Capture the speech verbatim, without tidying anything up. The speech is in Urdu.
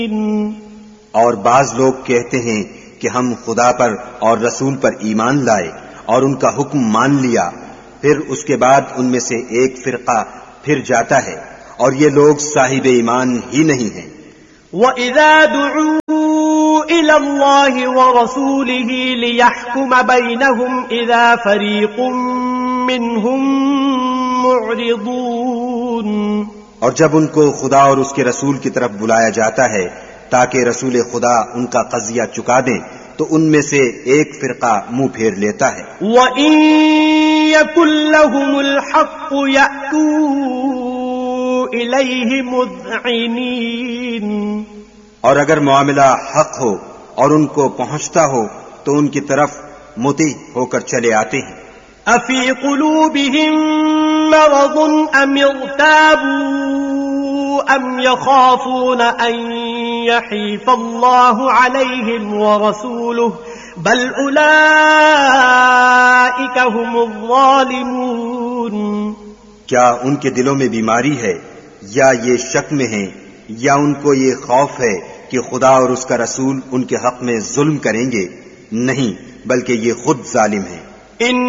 اور بعض لوگ کہتے ہیں کہ ہم خدا پر اور رسول پر ایمان لائے اور ان کا حکم مان لیا، پھر اس کے بعد ان میں سے ایک فرقہ پھر جاتا ہے اور یہ لوگ صاحب ایمان ہی نہیں ہیں۔ وَإِذَا دُعُوا إِلَى اللَّهِ وَرَسُولِهِ لِيَحْكُمَ بَيْنَهُمْ إِذَا فَرِيقٌ مِّنْهُمْ مُعْرِضُونَ، اور جب ان کو خدا اور اس کے رسول کی طرف بلایا جاتا ہے تاکہ رسول خدا ان کا قضیہ چکا دیں تو ان میں سے ایک فرقہ منہ پھیر لیتا ہے۔ وَإِن يَكُن لَّهُمُ الْحَقُّ يَأْتُوا إِلَيْهِ مُذْعِنِينَ، اور اگر معاملہ حق ہو اور ان کو پہنچتا ہو تو ان کی طرف مطیع ہو کر چلے آتے ہیں۔ أَفِي قُلُوبِهِم مَّرَضٌ أَمِ ارْتَابُوا أَمْ يَخَافُونَ أَن يَحِيفَ اللَّهُ عَلَيْهِمْ وَرَسُولُهُ بَلْ أُولَئِكَ هُمُ الظَّالِمُونَ۔ کیا ان کے دلوں میں بیماری ہے یا یہ شک میں ہیں یا ان کو یہ خوف ہے کہ خدا اور اس کا رسول ان کے حق میں ظلم کریں گے؟ نہیں، بلکہ یہ خود ظالم ہیں۔